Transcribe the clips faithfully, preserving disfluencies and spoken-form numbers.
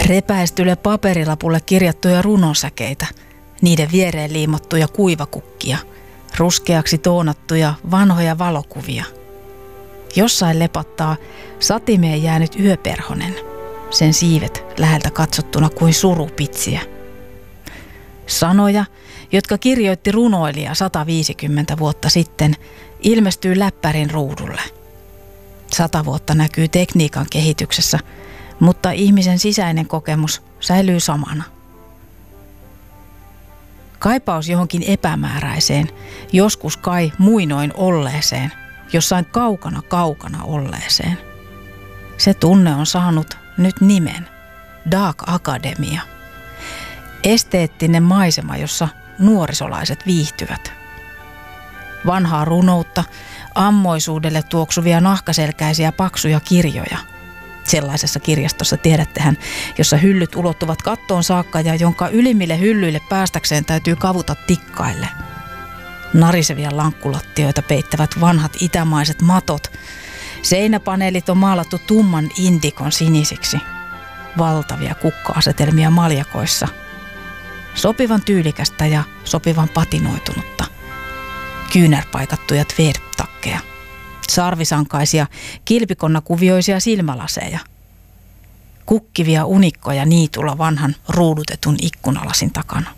repäistylle paperilapulle kirjattuja runosäkeitä, niiden viereen liimattuja kuivakukkia, ruskeaksi toonattuja vanhoja valokuvia. Jossain lepattaa satimeen jäänyt yöperhonen, sen siivet läheltä katsottuna kuin surupitsiä. Sanoja, jotka kirjoitti runoilija sata viisikymmentä vuotta sitten, ilmestyy läppärin ruudulle. Sata vuotta näkyy tekniikan kehityksessä, mutta ihmisen sisäinen kokemus säilyy samana. Kaipaus johonkin epämääräiseen, joskus kai muinoin olleeseen, jossain kaukana kaukana olleeseen. Se tunne on saanut nyt nimen, Dark Academia. Esteettinen maisema, jossa nuorisolaiset viihtyvät. Vanhaa runoutta, ammoisuudelle tuoksuvia nahkaselkäisiä paksuja kirjoja. Sellaisessa kirjastossa tiedättehän, jossa hyllyt ulottuvat kattoon saakka ja jonka ylimmille hyllyille päästäkseen täytyy kavuta tikkaille. Narisevia lankkulattioita peittävät vanhat itämaiset matot. Seinäpaneelit on maalattu tumman indikon sinisiksi. Valtavia kukka-asetelmia maljakoissa. Sopivan tyylikästä ja sopivan patinoitunutta. Kyynärpaikattuja tverptakkeja. Sarvisankaisia, kilpikonnakuvioisia silmälaseja. Kukkivia unikkoja niitulla vanhan ruudutetun ikkunalasin takana.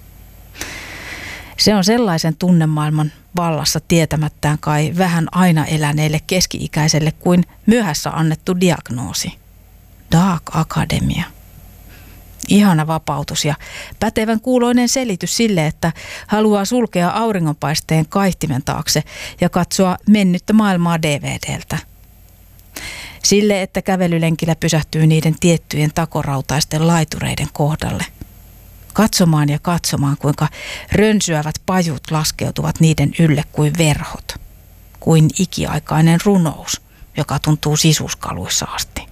Se on sellaisen tunnemaailman vallassa tietämättään kai vähän aina eläneelle keski-ikäiselle kuin myöhässä annettu diagnoosi. Dark Academia. Ihana vapautus ja pätevän kuuloinen selitys sille, että haluaa sulkea auringonpaisteen kaihtimen taakse ja katsoa mennyttä maailmaa D V D:ltä. Sille, että kävelylenkillä pysähtyy niiden tiettyjen takorautaisten laitureiden kohdalle. Katsomaan ja katsomaan, kuinka rönsyävät pajut laskeutuvat niiden ylle kuin verhot. Kuin ikiaikainen runous, joka tuntuu sisuskaluissa asti.